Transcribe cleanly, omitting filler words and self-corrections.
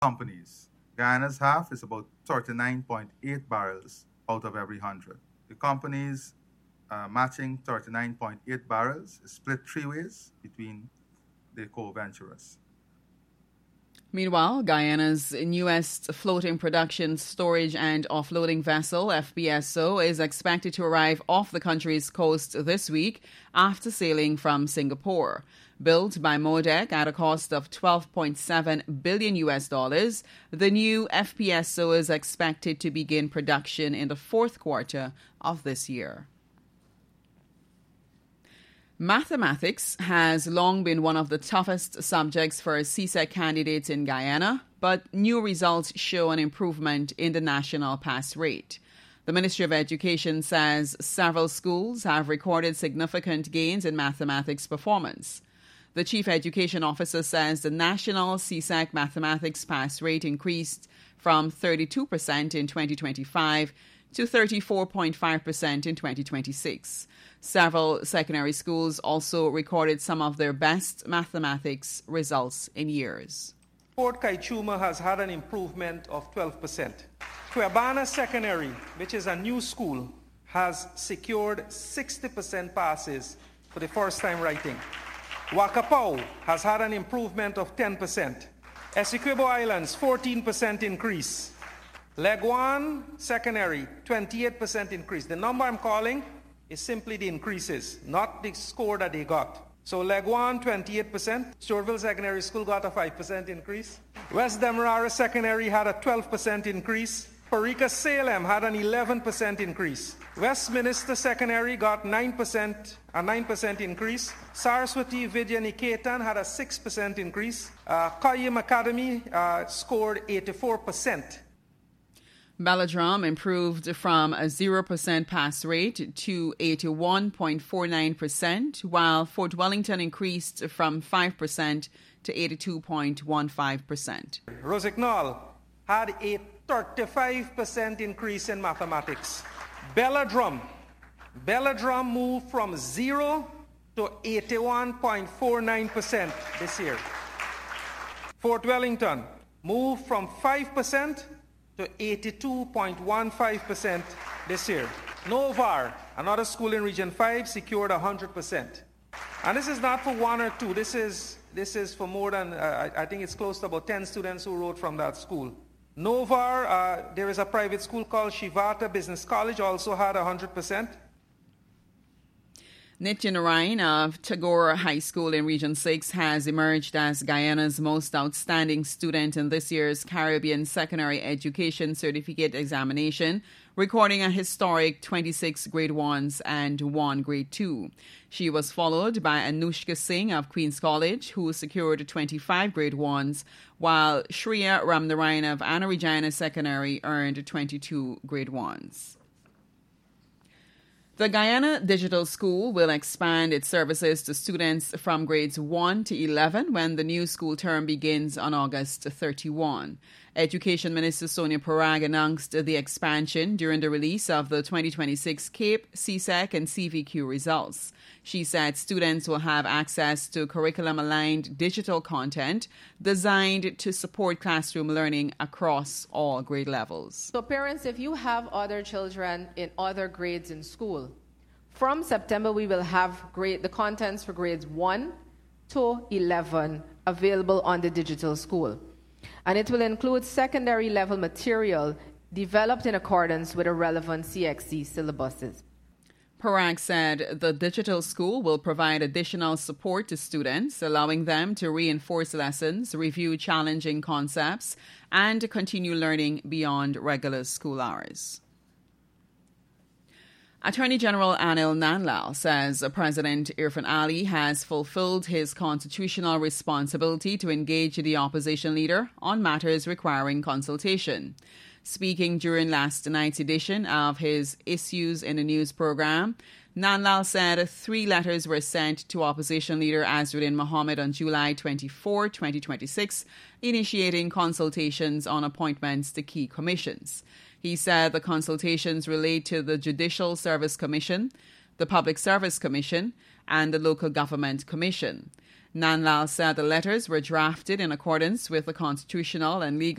companies. Guyana's half is about 39.8 barrels out of every 100. The companies matching 39.8 barrels is split three ways between the co-venturers. Meanwhile, Guyana's newest floating production, storage and offloading vessel, FPSO, is expected to arrive off the country's coast this week after sailing from Singapore. Built by MODEC at a cost of $12.7 billion, the new FPSO is expected to begin production in the fourth quarter of this year. Mathematics has long been one of the toughest subjects for CSEC candidates in Guyana, but new results show an improvement in the national pass rate. The Ministry of Education says several schools have recorded significant gains in mathematics performance. The Chief Education Officer says the national CSEC mathematics pass rate increased from 32% in 2025 to 34.5% in 2026. Several secondary schools also recorded some of their best mathematics results in years. Fort Kaichuma has had an improvement of 12%. Quebana Secondary, which is a new school, has secured 60% passes for the first time writing. Wakapau has had an improvement of 10%. Essequibo Islands, 14% increase. Leguan Secondary, 28% increase. The number I'm calling is simply the increases, not the score that they got. So Leguan, 28%. Stewartville Secondary School got a 5% increase. West Demerara Secondary had a 12% increase. Parika Salem had an 11% increase. Westminster Secondary got a 9% increase. Saraswati Vidya Niketan had a 6% increase. Koyim Academy scored 84%. Belladrum improved from a 0% pass rate to 81.49%, while Fort Wellington increased from 5% to 82.15%. Rosignol had a 35% increase in mathematics. Belladrum moved from 0 to 81.49% this year. Fort Wellington moved from 5% to 82.15% this year. Novar, another school in Region 5, secured 100%. And this is not for one or two. This is for more than, I think it's close to about 10 students who wrote from that school. Novar, there is a private school called Shivata Business College, also had 100%. Nitya Narayan of Tagore High School in Region 6 has emerged as Guyana's most outstanding student in this year's Caribbean Secondary Education Certificate Examination, recording a historic 26 Grade 1s and 1 Grade 2. She was followed by Anushka Singh of Queen's College, who secured 25 Grade 1s, while Shreya Ramnarayan of Anna Regina Secondary earned 22 Grade 1s. The Guyana Digital School will expand its services to students from grades 1 to 11 when the new school term begins on August 31. Education Minister Sonia Parag announced the expansion during the release of the 2026 CAPE, CSEC, and CVQ results. She said students will have access to curriculum-aligned digital content designed to support classroom learning across all grade levels. So parents, if you have other children in other grades in school, from September we will have the contents for grades 1 to 11 available on the digital school. And it will include secondary level material developed in accordance with the relevant CXC syllabuses. Parag said the digital school will provide additional support to students, allowing them to reinforce lessons, review challenging concepts, and continue learning beyond regular school hours. Attorney General Anil Nanlal says President Irfan Ali has fulfilled his constitutional responsibility to engage the opposition leader on matters requiring consultation. Speaking during last night's edition of his Issues in the News program, Nanlal said 3 letters were sent to opposition leader Azruddin Mohammed on July 24, 2026, initiating consultations on appointments to key commissions. He said the consultations relate to the Judicial Service Commission, the Public Service Commission, and the Local Government Commission. Nanlal said the letters were drafted in accordance with the constitutional and legal